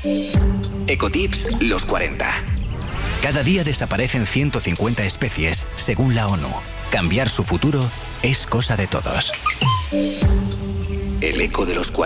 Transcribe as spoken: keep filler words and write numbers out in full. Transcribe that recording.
Ecotips los cuarenta. Cada día desaparecen ciento cincuenta especies, según la ONU. Cambiar su futuro es cosa de todos. El eco de los cuarenta.